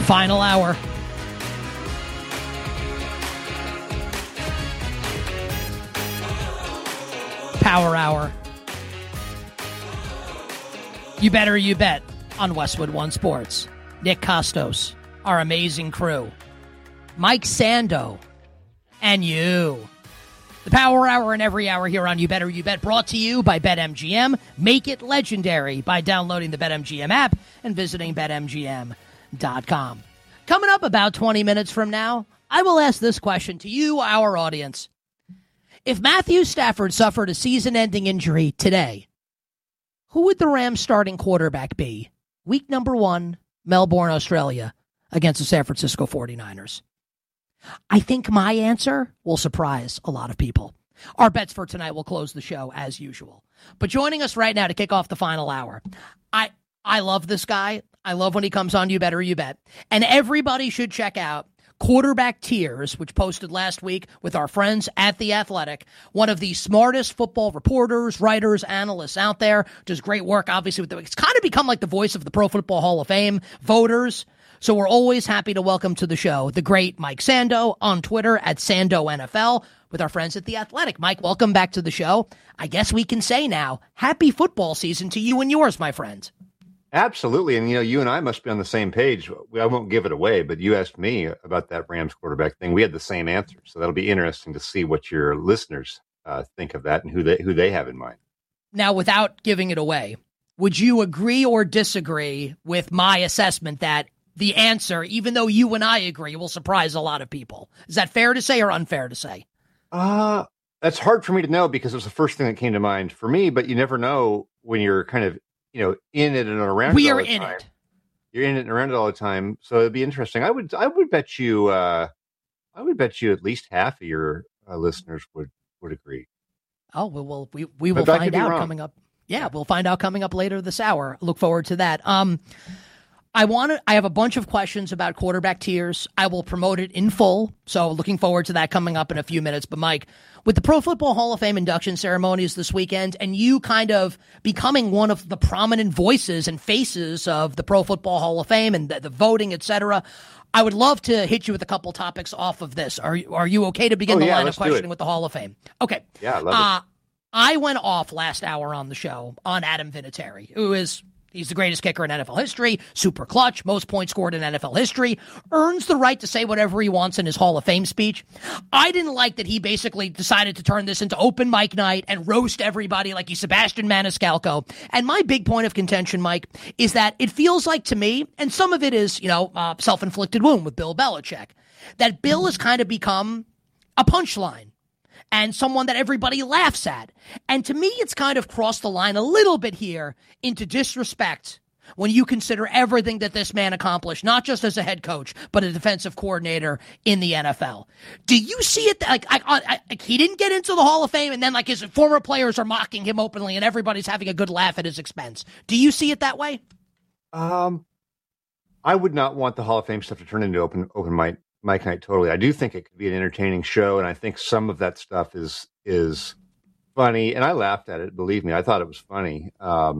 Final hour. Power hour. You better you bet on Westwood One Sports. Nick Costos, our amazing crew. Mike Sando, and you. The Power Hour and every hour here on You Better You Bet, brought to you by BetMGM. Make it legendary by downloading the BetMGM app and visiting BetMGM.com. Coming up about 20 minutes from now, I will ask this question to you, our audience. If Matthew Stafford suffered a season-ending injury today, who would the Rams starting quarterback be? Week number 1, Melbourne, Australia, against the San Francisco 49ers. I think my answer will surprise a lot of people. Our bets for tonight will close the show as usual. But joining us right now to kick off the final hour, I love this guy. I love when he comes on You Better You Bet. And everybody should check out Quarterback Tears, which posted last week with our friends at The Athletic. One of the smartest football reporters, writers, analysts out there. Does great work, obviously. It's kind of become like the voice of the Pro Football Hall of Fame voters. So we're always happy to welcome to the show the great Mike Sando on Twitter at SandoNFL with our friends at The Athletic. Mike, welcome back to the show. I guess we can say now, happy football season to you and yours, my friend. Absolutely. And, you and I must be on the same page. I won't give it away, but you asked me about that Rams quarterback thing. We had the same answer. So that'll be interesting to see what your listeners think of that and who they have in mind. Now, without giving it away, would you agree or disagree with my assessment that the answer, even though you and I agree, will surprise a lot of people? Is that fair to say or unfair to say? That's hard for me to know because it was the first thing that came to mind for me, but you never know when you're kind of, in it and around we it all are the in time. it. You're in it and around it all the time. So it'd be interesting. I would bet you, at least half of your listeners would agree. Oh, well, we will find out coming up. Yeah, we'll find out coming up later this hour. Look forward to that. I have a bunch of questions about Quarterback Tears. I will promote it in full, so looking forward to that coming up in a few minutes. But Mike, with the Pro Football Hall of Fame induction ceremonies this weekend, and you kind of becoming one of the prominent voices and faces of the Pro Football Hall of Fame and the voting, etc., I would love to hit you with a couple topics off of this. Are you okay to begin the line of questioning with the Hall of Fame? Okay. Yeah, I love it. I went off last hour on the show on Adam Vinatieri, who is... He's the greatest kicker in NFL history, super clutch, most points scored in NFL history, earns the right to say whatever he wants in his Hall of Fame speech. I didn't like that he basically decided to turn this into open mic night and roast everybody like he's Sebastian Maniscalco. And my big point of contention, Mike, is that it feels like to me, and some of it is, self-inflicted wound with Bill Belichick, that Bill has kind of become a punchline and someone that everybody laughs at. And to me, it's kind of crossed the line a little bit here into disrespect when you consider everything that this man accomplished, not just as a head coach, but a defensive coordinator in the NFL. Do you see it like he didn't get into the Hall of Fame and then like his former players are mocking him openly and everybody's having a good laugh at his expense? Do you see it that way? I would not want the Hall of Fame stuff to turn into open mic night totally. I do think it could be an entertaining show, and I think some of that stuff is funny, and I laughed at it. Believe me, I thought it was funny.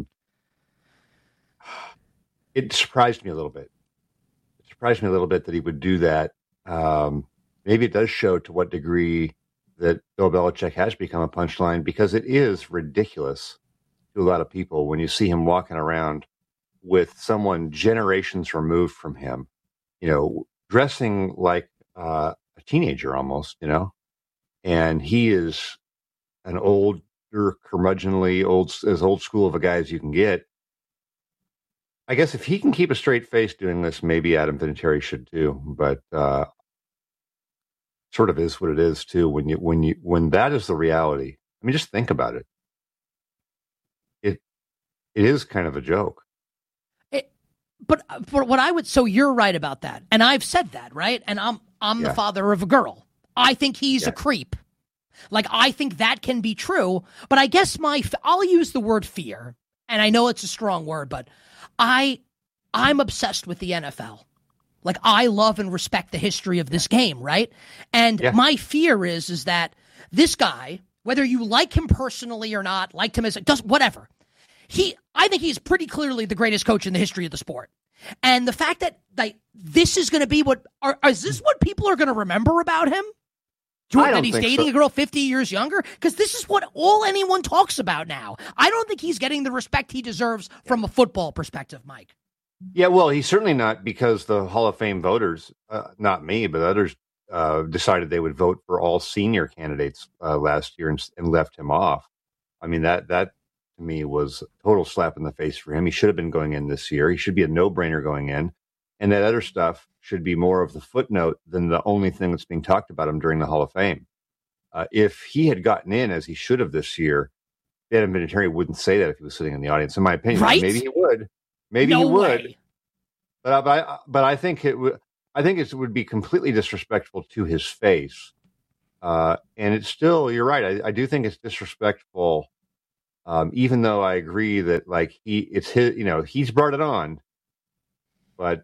It surprised me a little bit. It surprised me a little bit that he would do that. Maybe it does show to what degree that Bill Belichick has become a punchline, because it is ridiculous to a lot of people when you see him walking around with someone generations removed from him, dressing like a teenager almost, and he is an older, curmudgeonly, as old school of a guy as you can get. I guess if he can keep a straight face doing this, maybe Adam Vinatieri should too. But sort of is what it is too. When that is the reality, I mean, just think about it. It is kind of a joke. But for what I would, so you're right about that, and I've said that, right? And I'm the father of a girl. I think he's a creep. Like, I think that can be true, but I guess I'll use the word fear, and I know it's a strong word, but I'm obsessed with the NFL. Like, I love and respect the history of this game, right? And my fear is that this guy, whether you like him personally or not, liked him as whatever. I think he's pretty clearly the greatest coach in the history of the sport. And the fact that this is going to be is this what people are going to remember about him? That he's dating a girl 50 years younger? Because this is what all anyone talks about now. I don't think he's getting the respect he deserves from a football perspective, Mike. Yeah, well, he's certainly not, because the Hall of Fame voters, not me, but others, decided they would vote for all senior candidates last year and left him off. I mean, that to me was a total slap in the face for him. He should have been going in this year. He should be a no-brainer going in. And that other stuff should be more of the footnote than the only thing that's being talked about him during the Hall of Fame. If he had gotten in as he should have this year, Adam Vinatieri wouldn't say that if he was sitting in the audience, in my opinion. Right? Maybe he would. Maybe he would. But I think it would be completely disrespectful to his face. And it's still, you're right. I do think it's disrespectful. Even though I agree that it's his, he's brought it on. But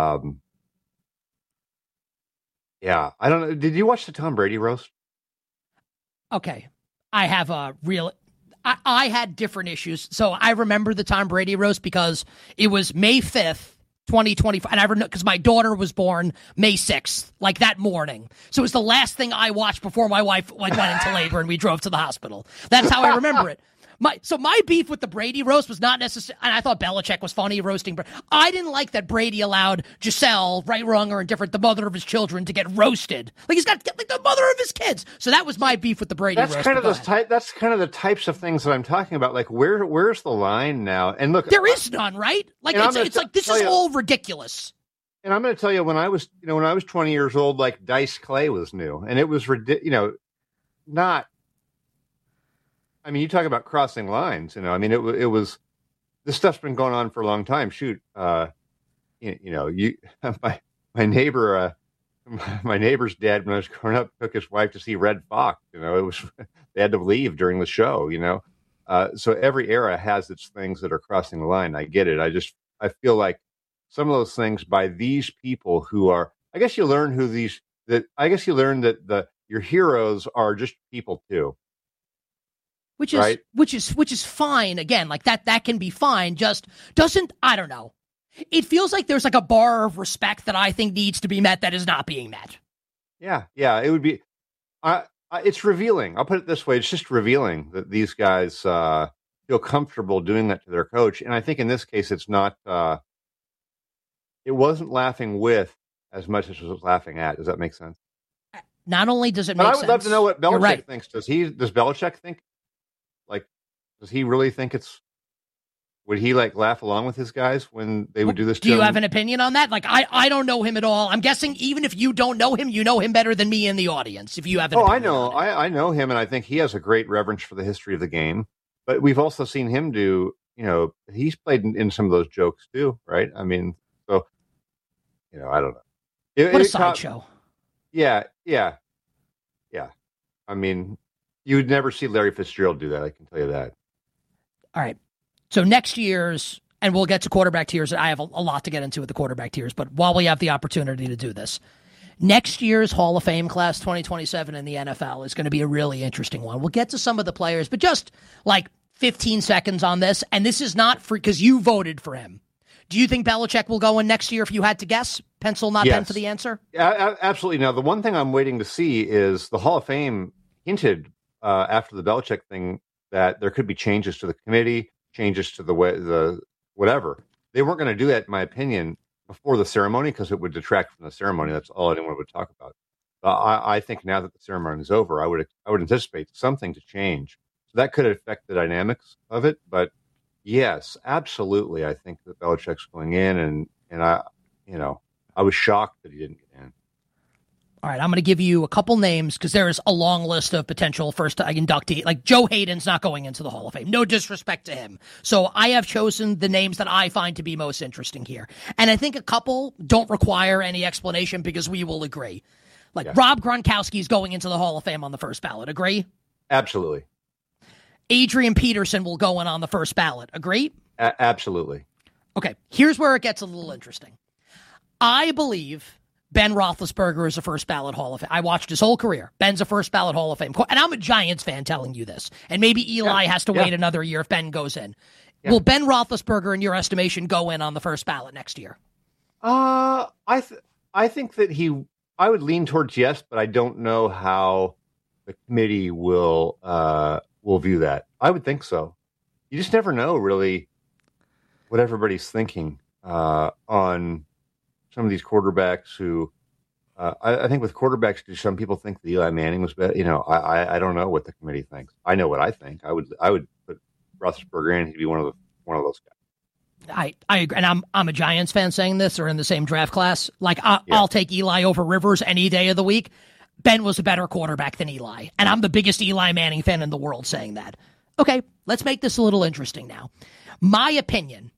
yeah, I don't know. Did you watch the Tom Brady roast? Okay, I have a real. I had different issues, so I remember the Tom Brady roast because it was May 5th, 2025, and I remember because my daughter was born May 6th, like that morning. So it was the last thing I watched before my wife went into labor and we drove to the hospital. That's how I remember it. My beef with the Brady roast was not necessarily, and I thought Belichick was funny roasting, but I didn't like that Brady allowed Giselle, right, wrong, or indifferent, the mother of his children, to get roasted. Like he's got like the mother of his kids. So that was my beef with the Brady roast. That's kind of the types of things that I'm talking about. Like where's the line now? And look, there is none, right? Like it's like this is all ridiculous. And I'm going to tell you, when I was 20 years old, like Dice Clay was new, and it was not. I mean, you talk about crossing lines, I mean, it was, this stuff's been going on for a long time. Shoot, my neighbor, my neighbor's dad, when I was growing up, took his wife to see Red Fox. It was, they had to leave during the show, so every era has its things that are crossing the line. I get it. I feel like some of those things by these people who are, I guess you learn that your heroes are just people too. Which is fine. Again, like that can be fine. Just doesn't, I don't know. It feels like there's like a bar of respect that I think needs to be met that is not being met. Yeah. It would be, it's revealing. I'll put it this way. It's just revealing that these guys feel comfortable doing that to their coach. And I think in this case, it's not, it wasn't laughing with as much as it was laughing at. Does that make sense? Not only does it make sense. I would love to know what Belichick thinks. Does Belichick think? Does he really think would he laugh along with his guys when they would do this to him? Do you have an opinion on that? Like, I don't know him at all. I'm guessing even if you don't know him, you know him better than me in the audience. If you have an opinion. I know him, and I think he has a great reverence for the history of the game. But we've also seen him do, he's played in some of those jokes too, right? I mean, so, I don't know. What a sideshow. Yeah. I mean, you would never see Larry Fitzgerald do that, I can tell you that. All right. So next year's, and we'll get to quarterback tiers. I have a lot to get into with the quarterback tiers, but while we have the opportunity to do this, next year's Hall of Fame class 2027 in the NFL is going to be a really interesting one. We'll get to some of the players, but just 15 seconds on this, and this is not for, because you voted for him. Do you think Belichick will go in next year if you had to guess? Pencil, not pen for the answer? Absolutely. Now, the one thing I'm waiting to see is the Hall of Fame hinted after the Belichick thing that there could be changes to the committee, changes to the whatever. They weren't going to do that, in my opinion, before the ceremony because it would detract from the ceremony. That's all anyone would talk about. I think now that the ceremony is over, I would anticipate something to change. So that could affect the dynamics of it. But yes, absolutely, I think that Belichick's going in, and I was shocked that he didn't get in. All right, I'm going to give you a couple names because there's a long list of potential first inductee. Like Joe Hayden's not going into the Hall of Fame. No disrespect to him. So I have chosen the names that I find to be most interesting here. And I think a couple don't require any explanation because we will agree. Rob Gronkowski is going into the Hall of Fame on the first ballot. Agree? Absolutely. Adrian Peterson will go in on the first ballot. Agree? Absolutely. Okay, here's where it gets a little interesting. I believe Ben Roethlisberger is a first ballot Hall of Fame. I watched his whole career. Ben's a first ballot Hall of Fame. And I'm a Giants fan telling you this. And maybe Eli has to wait another year if Ben goes in. Yeah. Will Ben Roethlisberger, in your estimation, go in on the first ballot next year? I think that I would lean towards yes, but I don't know how the committee will view that. I would think so. You just never know, really, what everybody's thinking on some of these quarterbacks who. I think with quarterbacks, do some people think that Eli Manning was better? I don't know what the committee thinks. I know what I think. I would put Roethlisberger in. He'd be one of those guys. I agree, and I'm a Giants fan saying this, or in the same draft class. Like I'll take Eli over Rivers any day of the week. Ben was a better quarterback than Eli, and I'm the biggest Eli Manning fan in the world saying that. Okay, let's make this a little interesting now. My opinion,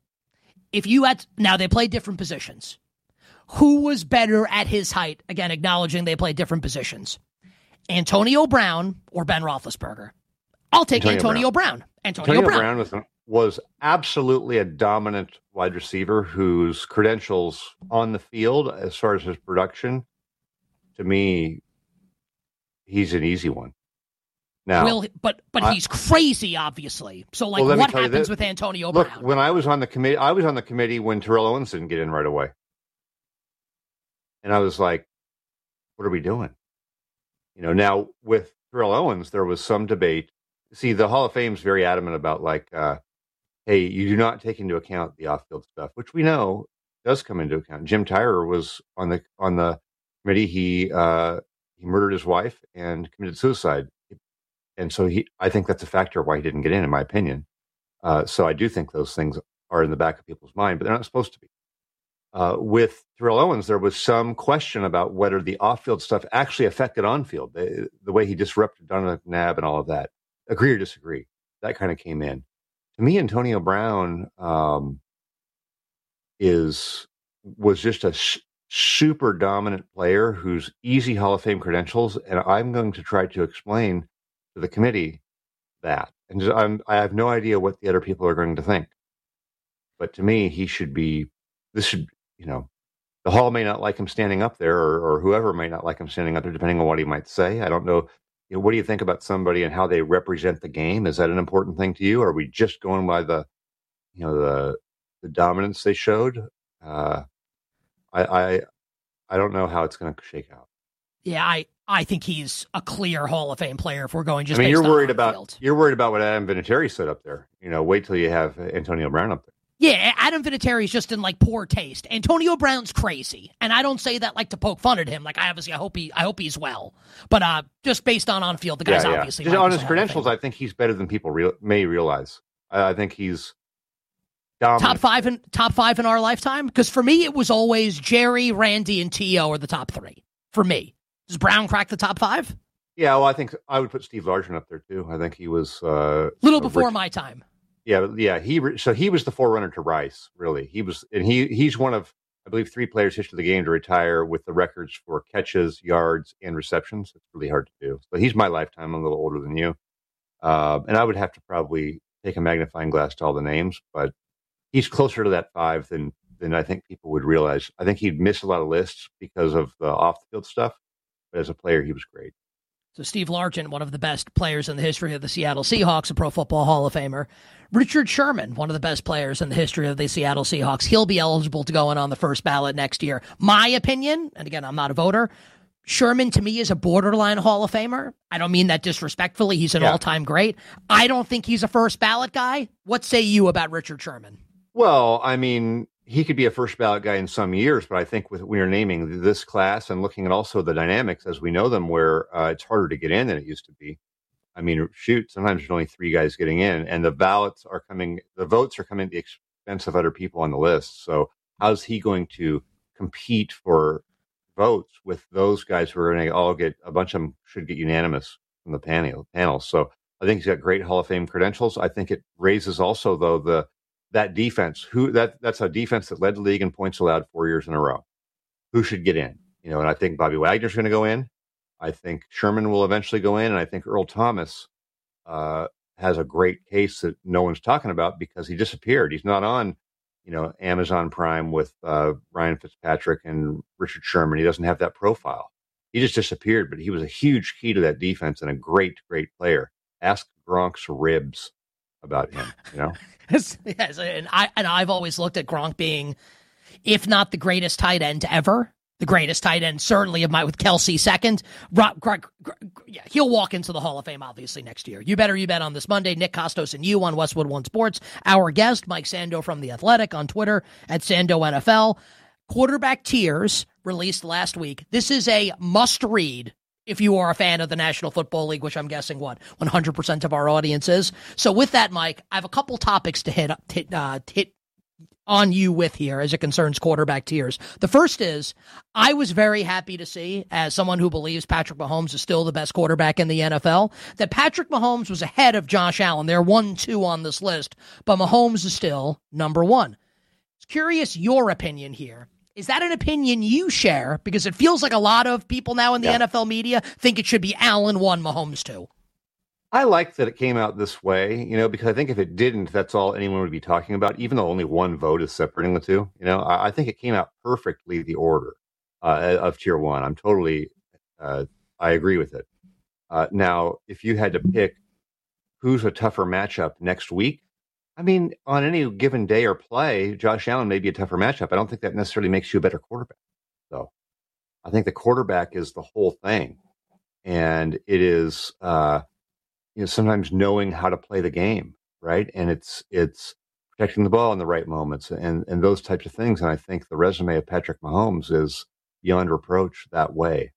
now they play different positions. Who was better at his height? Again, acknowledging they play different positions. Antonio Brown or Ben Roethlisberger? I'll take Antonio Brown. Antonio Brown was absolutely a dominant wide receiver whose credentials on the field, as far as his production, to me, he's an easy one. Now, but he's crazy, obviously. So, what happens with Antonio Brown? Look, when I was on the committee when Terrell Owens didn't get in right away. And I was like, what are we doing? Now with Terrell Owens, there was some debate. See, the Hall of Fame is very adamant about hey, you do not take into account the off-field stuff, which we know does come into account. Jim Tyrer was on the committee. He murdered his wife and committed suicide. And so I think that's a factor of why he didn't get in my opinion. So I do think those things are in the back of people's mind, but they're not supposed to be. With Terrell Owens, there was some question about whether the off-field stuff actually affected on-field, the way he disrupted Donovan McNabb and all of that. Agree or disagree? That kind of came in. To me, Antonio Brown was just a super dominant player who's easy Hall of Fame credentials, and I'm going to try to explain to the committee that. And I have no idea what the other people are going to think. But to me, the Hall may not like him standing up there, or whoever may not like him standing up there, depending on what he might say. I don't know. What do you think about somebody and how they represent the game? Is that an important thing to you? Or are we just going by the dominance they showed? I don't know how it's going to shake out. Yeah, I think he's a clear Hall of Fame player. If we're going just, you're worried about what Adam Vinatieri said up there. Wait till you have Antonio Brown up there. Yeah, Adam Vinatieri is just in poor taste. Antonio Brown's crazy, and I don't say that to poke fun at him. I hope he's well, but just based on field, the guy's obviously just on his credentials. I think he's better than people may realize. I think he's dominant. Top five in our lifetime. Because for me, it was always Jerry, Randy, and T.O. are the top three. For me, does Brown crack the top five? Yeah, well, I think I would put Steve Largent up there too. I think he was little before my time. Yeah. He was the forerunner to Rice. Really, he's one of, I believe, 3 players history of the game to retire with the records for catches, yards, and receptions. It's really hard to do. So he's my lifetime. I'm a little older than you, and I would have to probably take a magnifying glass to all the names, but he's closer to that 5 than I think people would realize. I think he'd miss a lot of lists because of the off the field stuff, but as a player, he was great. So Steve Largent, one of the best players in the history of the Seattle Seahawks, a Pro Football Hall of Famer. Richard Sherman, one of the best players in the history of the Seattle Seahawks. He'll be eligible to go in on the first ballot next year. My opinion, and again, I'm not a voter, Sherman to me is a borderline Hall of Famer. I don't mean that disrespectfully. He's an all-time great. I don't think he's a first ballot guy. What say you about Richard Sherman? Well, he could be a first ballot guy in some years, but I think when you're naming this class and looking at also the dynamics as we know them, where it's harder to get in than it used to be. Sometimes there's only 3 guys getting in, and the votes are coming at the expense of other people on the list. So how's he going to compete for votes with those guys who are going to all get, a bunch of them should get unanimous from the panel. So I think he's got great Hall of Fame credentials. I think it raises also, though, that defense, that's a defense that led the league in points allowed 4 years in a row. Who should get in? And I think Bobby Wagner's going to go in. I think Sherman will eventually go in, and I think Earl Thomas has a great case that no one's talking about because he disappeared. He's not on, Amazon Prime with Ryan Fitzpatrick and Richard Sherman. He doesn't have that profile. He just disappeared, but he was a huge key to that defense and a great, great player. Ask Gronk's ribs. about him, you know? Yes, and I've always looked at Gronk being, if not the greatest tight end ever, the greatest tight end certainly of with Kelsey second. Yeah, he'll walk into the Hall of Fame obviously next year. You bet on this Monday. Nick Costos and you on Westwood One Sports. Our guest, Mike Sando from The Athletic on Twitter at Sando NFL. Quarterback tiers released last week. This is a must read if you are a fan of the National Football League, which I'm guessing 100% of our audience is. So with that, Mike, I have a couple topics to hit on you with here as it concerns quarterback tiers. The first is, I was very happy to see, as someone who believes Patrick Mahomes is still the best quarterback in the NFL, that Patrick Mahomes was ahead of Josh Allen. They're 1-2 on this list, but Mahomes is still number one. It's curious your opinion here. Is that an opinion you share? Because it feels like a lot of people now in the NFL media think it should be Allen 1, Mahomes 2. I like that it came out this way, because I think if it didn't, that's all anyone would be talking about, even though only one vote is separating the two. I think it came out perfectly, the order of tier one. I'm totally, I agree with it. Now, if you had to pick who's a tougher matchup next week, I mean, on any given day or play, Josh Allen may be a tougher matchup. I don't think that necessarily makes you a better quarterback. So I think the quarterback is the whole thing. And it is, sometimes knowing how to play the game, right? And it's protecting the ball in the right moments and those types of things. And I think the resume of Patrick Mahomes is beyond reproach that way.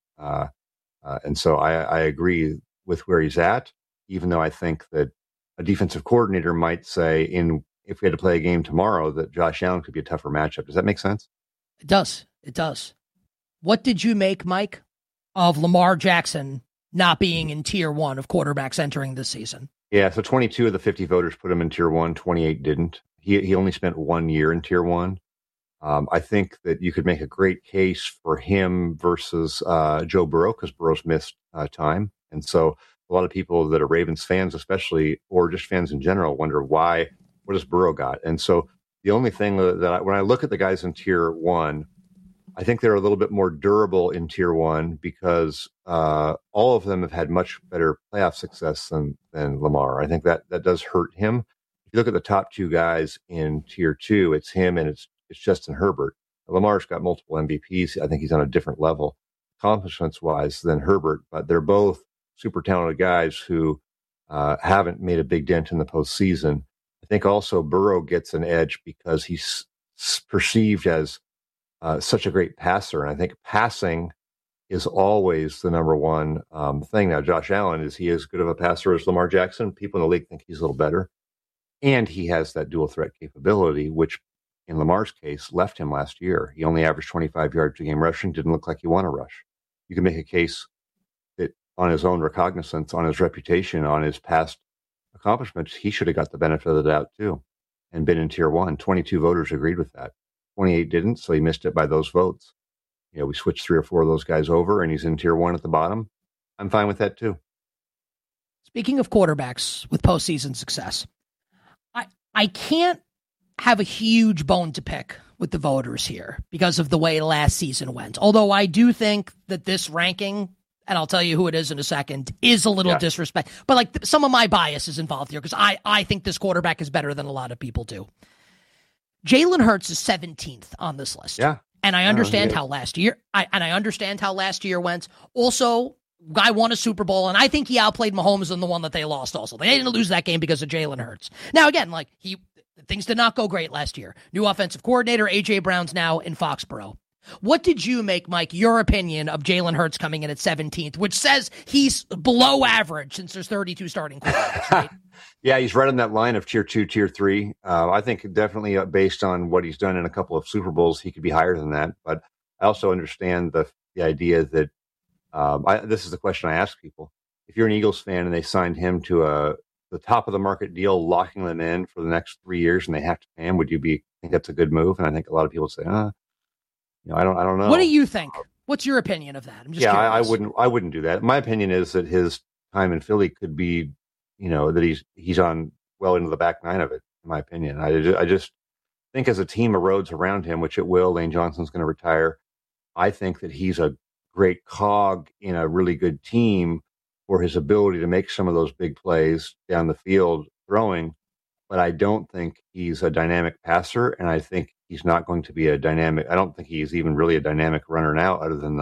And so I agree with where he's at, even though I think that a defensive coordinator might say if we had to play a game tomorrow that Josh Allen could be a tougher matchup. Does that make sense? It does. It does. What did you make, Mike, of Lamar Jackson not being in tier one of quarterbacks entering this season? Yeah, so 22 of the 50 voters put him in tier one, 28 didn't. He only spent 1 year in tier one. I think that you could make a great case for him versus Joe Burrow, because Burrow's missed time. And so a lot of people that are Ravens fans, especially, or just fans in general, wonder what does Burrow got? And so the only thing when I look at the guys in tier one, I think they're a little bit more durable in tier one because all of them have had much better playoff success than Lamar. I think that does hurt him. If you look at the top two guys in tier two, it's him and it's Justin Herbert. Lamar's got multiple MVPs. I think he's on a different level, accomplishments-wise, than Herbert, but they're both super talented guys who haven't made a big dent in the postseason. I think also Burrow gets an edge because he's perceived as such a great passer. And I think passing is always the number one thing. Now, Josh Allen, is he as good of a passer as Lamar Jackson? People in the league think he's a little better. And he has that dual threat capability, which in Lamar's case left him last year. He only averaged 25 yards a game rushing, didn't look like he won a rush. You can make a case that on his own recognizance, on his reputation, on his past accomplishments, he should have got the benefit of the doubt too and been in tier one. 22 voters agreed with that. 28 didn't, so he missed it by those votes. We switched 3 or 4 of those guys over, and he's in tier one at the bottom. I'm fine with that too. Speaking of quarterbacks with postseason success, I can't have a huge bone to pick with the voters here because of the way last season went. Although I do think that this ranking, and I'll tell you who it is in a second, is a little disrespect. But some of my bias is involved here because I think this quarterback is better than a lot of people do. Jalen Hurts is 17th on this list. Yeah. And I understand how last year went. Also, guy won a Super Bowl, and I think he outplayed Mahomes in the one that they lost also. They didn't lose that game because of Jalen Hurts. Now, again, things did not go great last year. New offensive coordinator, A.J. Brown's now in Foxborough. What did you make, Mike, your opinion of Jalen Hurts coming in at 17th, which says he's below average since there's 32 starting quarterbacks, right? Yeah, he's right on that line of tier 2, tier 3. I think definitely based on what he's done in a couple of Super Bowls, he could be higher than that. But I also understand the idea that this is the question I ask people. If you're an Eagles fan and they signed him to the top of the market deal, locking them in for the next 3 years, and they have to pay him, would you think that's a good move? And I think a lot of people say, I don't know. What do you think? What's your opinion of that? I'm just curious. I wouldn't do that. My opinion is that his time in Philly could be, that he's on well into the back nine of it, in my opinion. I just think as a team erodes around him, which it will, Lane Johnson's going to retire. I think that he's a great cog in a really good team for his ability to make some of those big plays down the field throwing but I don't think he's a dynamic passer, and I think he's not going to be a dynamic. I don't think he's even really a dynamic runner now, other than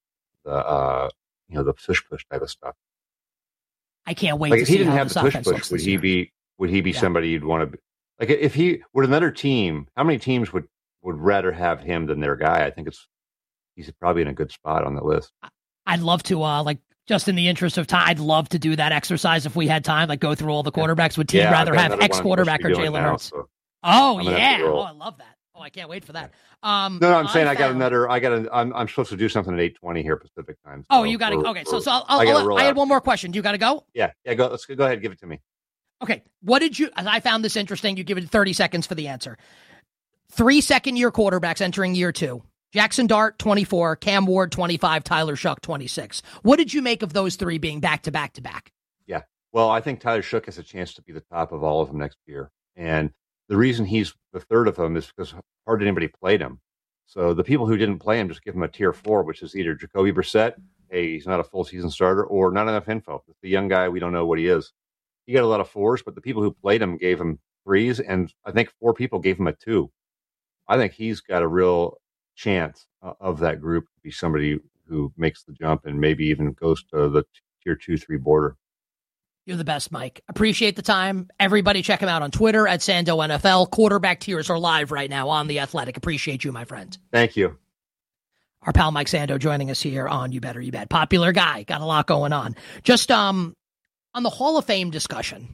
the push type of stuff. I can't wait. Like to if he see didn't how have this the push, offense looks would he be somebody you'd want to be? Like if he would another team, how many teams would rather have him than their guy? I think he's probably in a good spot on the list. I'd love to just in the interest of time, I'd love to do that exercise if we had time, like go through all the quarterbacks. Would team rather have X quarterback or Jalen Hurts? So oh yeah. Oh, I love that. Oh, I can't wait for that. No, I'm saying I'm supposed to do something at 8:20 here Pacific time. So you got to. Okay, so I had one more question. Do you got to go? Yeah. Go. Let's go ahead. Give it to me. Okay. What did you? I found this interesting. You give it 30 seconds for the answer. 3 second-year quarterbacks entering year 2. Jackson Dart, 24, Cam Ward, 25, Tyler Shough, 26. What did you make of those three being back-to-back-to-back? Yeah. Well, I think Tyler Shough has a chance to be the top of all of them next year. And the reason he's the third of them is because hardly anybody played him. So the people who didn't play him just give him a tier 4, which is either Jacoby Brissett, hey, he's not a full season starter, or not enough info. It's the young guy, we don't know what he is. He got a lot of 4s, but the people who played him gave him 3s, and I think 4 people gave him a 2. I think he's got a real chance of that group to be somebody who makes the jump and maybe even goes to the tier 2-3 border. You're the best, Mike. Appreciate the time. Everybody check him out on Twitter at Sando NFL. Quarterback tiers are live right now on The Athletic. Appreciate you, my friend. Thank you. Our pal Mike Sando joining us here on You Better You Bet. Popular guy. Got a lot going on. Just on the Hall of Fame discussion,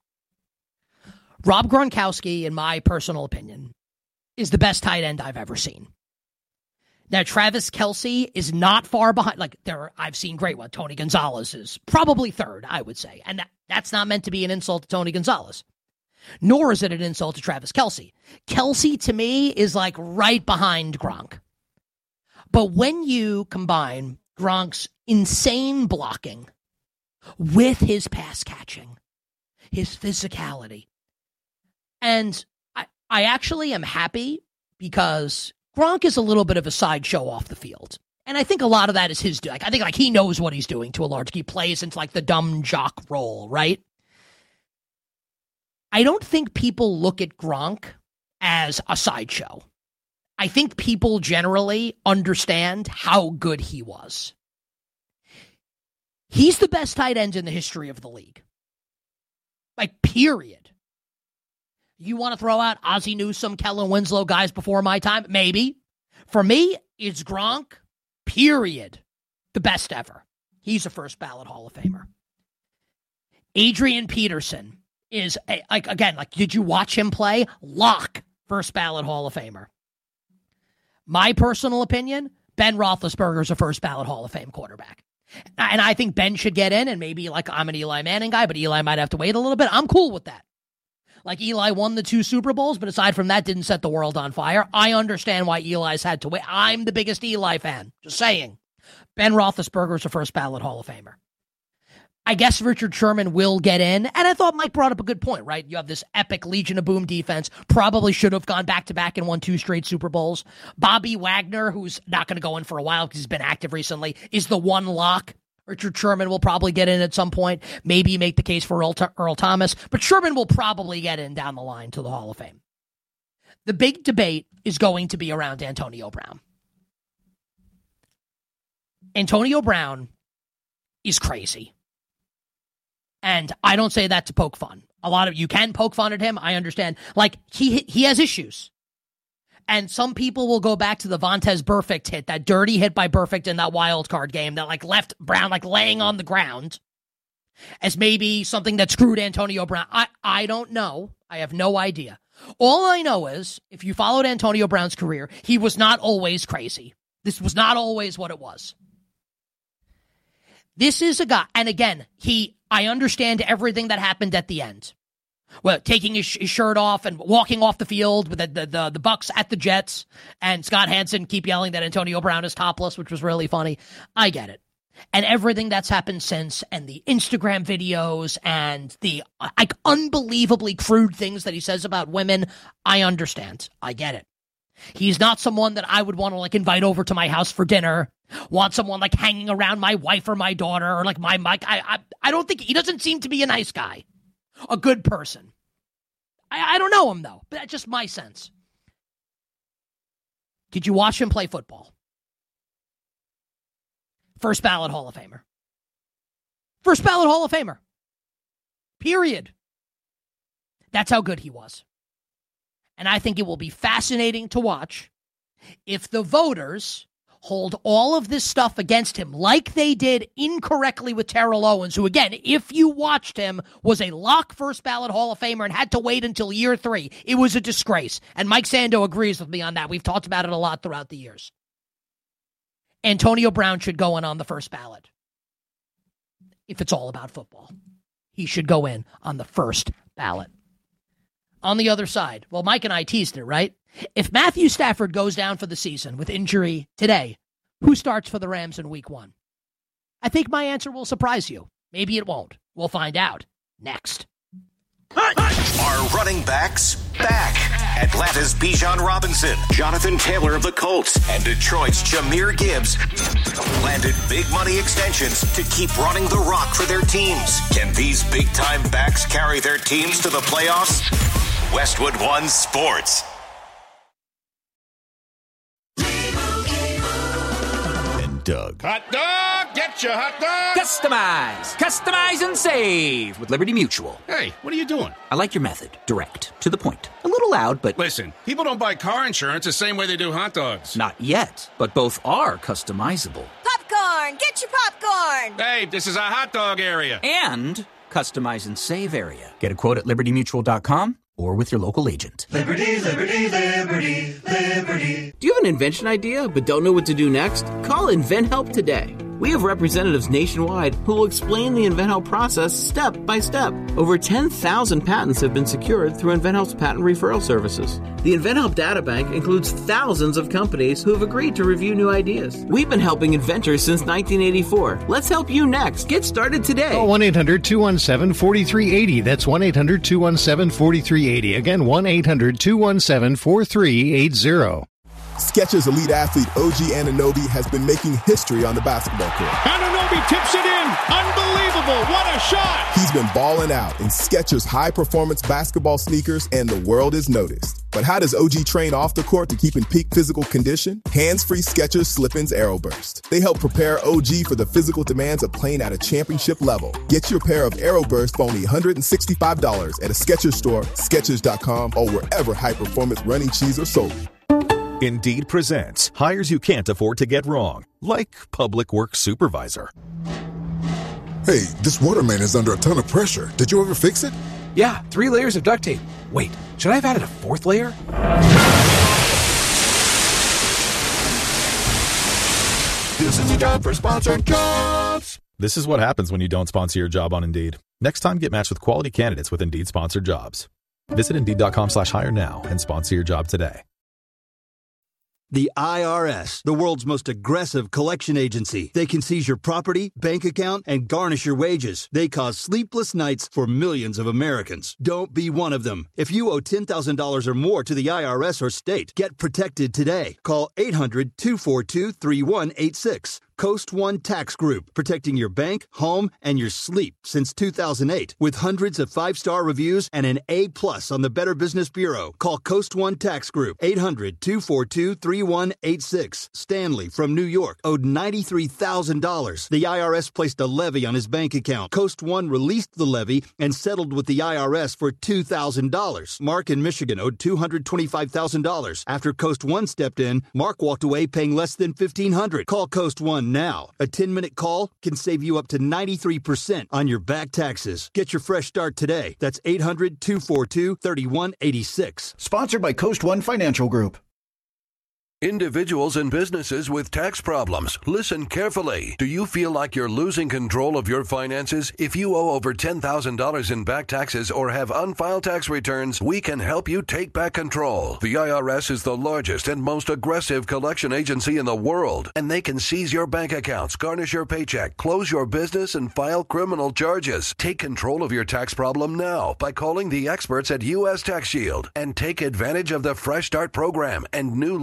Rob Gronkowski, in my personal opinion, is the best tight end I've ever seen. Now, Travis Kelce is not far behind. I've seen great one. Tony Gonzalez is probably third, I would say. And that's not meant to be an insult to Tony Gonzalez. Nor is it an insult to Travis Kelce. Kelce, to me, is right behind Gronk. But when you combine Gronk's insane blocking with his pass catching, his physicality, and I actually am happy because Gronk is a little bit of a sideshow off the field. And I think a lot of that is his doing. I think he knows what he's doing to a large degree. He plays into the dumb jock role, right? I don't think people look at Gronk as a sideshow. I think people generally understand how good he was. He's the best tight end in the history of the league. Period. You want to throw out Ozzie Newsome, Kellen Winslow, guys before my time? Maybe. For me, it's Gronk, period. The best ever. He's a first ballot Hall of Famer. Adrian Peterson is, did you watch him play? Lock, first ballot Hall of Famer. My personal opinion, Ben Roethlisberger's a first ballot Hall of Fame quarterback. And I think Ben should get in, and maybe I'm an Eli Manning guy, but Eli might have to wait a little bit. I'm cool with that. Eli won the 2 Super Bowls, but aside from that, didn't set the world on fire. I understand why Eli's had to wait. I'm the biggest Eli fan. Just saying. Ben Roethlisberger's a first ballot Hall of Famer. I guess Richard Sherman will get in, and I thought Mike brought up a good point, right? You have this epic Legion of Boom defense, probably should have gone back-to-back and won 2 straight Super Bowls. Bobby Wagner, who's not going to go in for a while because he's been active recently, is the one lock. Richard Sherman will probably get in at some point. Maybe make the case for Earl Thomas. But Sherman will probably get in down the line to the Hall of Fame. The big debate is going to be around Antonio Brown. Antonio Brown is crazy. And I don't say that to poke fun. A lot of you can poke fun at him. I understand. He has issues. And some people will go back to the Vontaze Burfict hit, that dirty hit by Burfict in that wild card game that left Brown laying on the ground as maybe something that screwed Antonio Brown. I don't know. I have no idea. All I know is if you followed Antonio Brown's career, he was not always crazy. This was not always what it was. This is a guy, and again, I understand everything that happened at the end. Well, taking his shirt off and walking off the field with the Bucks at the Jets, and Scott Hansen keep yelling that Antonio Brown is topless, which was really funny. I get it. And everything that's happened since, and the Instagram videos, and the unbelievably crude things that he says about women, I understand. I get it. He's not someone that I would want to invite over to my house for dinner, want someone hanging around my wife or my daughter, or my Mike. I don't think, he doesn't seem to be a nice guy. A good person. I don't know him, though, but that's just my sense. Did you watch him play football? First ballot Hall of Famer. First ballot Hall of Famer. Period. That's how good he was. And I think it will be fascinating to watch if the voters hold all of this stuff against him like they did incorrectly with Terrell Owens, who, again, if you watched him, was a lock first ballot Hall of Famer and had to wait until year 3. It was a disgrace. And Mike Sando agrees with me on that. We've talked about it a lot throughout the years. Antonio Brown should go in on the first ballot. If it's all about football, he should go in on the first ballot. On the other side, well, Mike and I teased it, right? If Matthew Stafford goes down for the season with injury today, who starts for the Rams in week 1? I think my answer will surprise you. Maybe it won't. We'll find out next. Are running backs back? Atlanta's Bijan Robinson, Jonathan Taylor of the Colts, and Detroit's Jahmyr Gibbs landed big money extensions to keep running the rock for their teams. Can these big-time backs carry their teams to the playoffs? Westwood One Sports. And Doug. Hot dog! Get your hot dog! Customize and save with Liberty Mutual. Hey, what are you doing? I like your method. Direct. To the point. A little loud, but... Listen, people don't buy car insurance the same way they do hot dogs. Not yet, but both are customizable. Popcorn! Get your popcorn! Hey, this is a hot dog area. And customize and save area. Get a quote at libertymutual.com or with your local agent. Liberty, liberty, liberty, liberty. Do you have an invention idea but don't know what to do next? Call InventHelp today. We have representatives nationwide who will explain the InventHelp process step by step. Over 10,000 patents have been secured through InventHelp's patent referral services. The InventHelp databank includes thousands of companies who have agreed to review new ideas. We've been helping inventors since 1984. Let's help you next. Get started today. Call 1-800-217-4380. That's 1-800-217-4380. Again, 1-800-217-4380. Skechers elite athlete OG Anunoby has been making history on the basketball court. Anunoby tips it in. Unbelievable. What a shot. He's been balling out in Skechers high-performance basketball sneakers, and the world is noticed. But how does OG train off the court to keep in peak physical condition? Hands-free Skechers Slip-ins Aeroburst. They help prepare OG for the physical demands of playing at a championship level. Get your pair of Aeroburst for only $165 at a Skechers store, Skechers.com, or wherever high-performance running shoes are sold. Indeed presents hires you can't afford to get wrong, like public works supervisor. Hey, this water main is under a ton of pressure. Did you ever fix it? Yeah, 3 layers of duct tape. Wait, should I have added a 4th layer? This is your job for sponsored jobs. This is what happens when you don't sponsor your job on Indeed. Next time, get matched with quality candidates with Indeed sponsored jobs. Visit Indeed.com/hire now and sponsor your job today. The IRS, the world's most aggressive collection agency. They can seize your property, bank account, and garnish your wages. They cause sleepless nights for millions of Americans. Don't be one of them. If you owe $10,000 or more to the IRS or state, get protected today. Call 800-242-3186. Coast One Tax Group, protecting your bank, home, and your sleep since 2008. With hundreds of 5-star reviews and an A+ on the Better Business Bureau. Call Coast One Tax Group, 800-242-3186. Stanley from New York owed $93,000. The IRS placed a levy on his bank account. Coast One released the levy and settled with the IRS for $2,000. Mark in Michigan owed $225,000. After Coast One stepped in, Mark walked away paying less than $1,500. Call Coast One now. A 10-minute call can save you up to 93% on your back taxes. Get your fresh start today. That's 800-242-3186. Sponsored by Coast One Financial Group. Individuals and businesses with tax problems, listen carefully. Do you feel like you're losing control of your finances? If you owe over $10,000 in back taxes or have unfiled tax returns, we can help you take back control. The IRS is the largest and most aggressive collection agency in the world, and they can seize your bank accounts, garnish your paycheck, close your business, and file criminal charges. Take control of your tax problem now by calling the experts at U.S. Tax Shield and take advantage of the Fresh Start program and new laws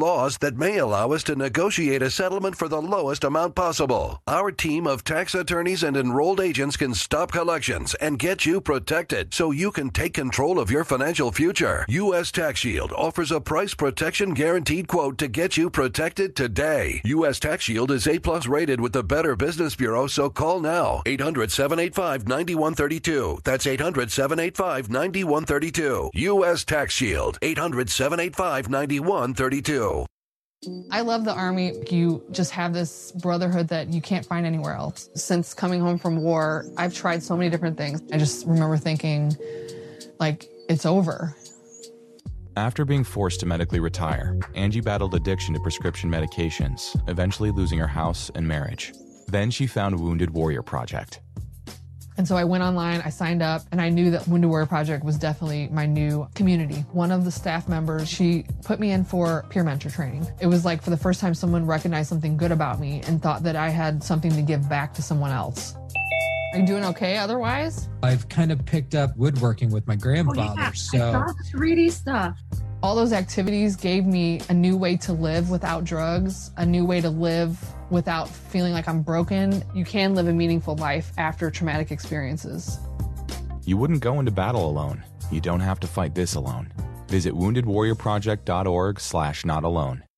that may allow us to negotiate a settlement for the lowest amount possible. Our team of tax attorneys and enrolled agents can stop collections and get you protected so you can take control of your financial future. U.S. Tax Shield offers a price protection guaranteed quote to get you protected today. U.S. Tax Shield is A+ rated with the Better Business Bureau, so call now. 800-785-9132. That's 800-785-9132. U.S. Tax Shield. 800-785-9132. I love the Army. You just have this brotherhood that you can't find anywhere else. Since coming home from war, I've tried so many different things. I just remember thinking, like, it's over. After being forced to medically retire, Angie battled addiction to prescription medications, eventually losing her house and marriage. Then she found Wounded Warrior Project. And so I went online, I signed up, and I knew that Wounded Warrior Project was definitely my new community. One of the staff members, she put me in for peer mentor training. It was like for the first time someone recognized something good about me and thought that I had something to give back to someone else. Are you doing okay otherwise? I've kind of picked up woodworking with my grandfather, I so... saw the 3D stuff. All those activities gave me a new way to live without drugs, a new way to live without feeling like I'm broken. You can live a meaningful life after traumatic experiences. You wouldn't go into battle alone. You don't have to fight this alone. Visit woundedwarriorproject.org/notalone.